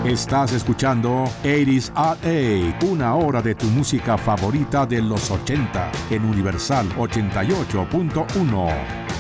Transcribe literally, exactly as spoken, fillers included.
Estás escuchando ochenta R A, una hora de tu música favorita de los ochenta en Universal ochenta y ocho punto uno.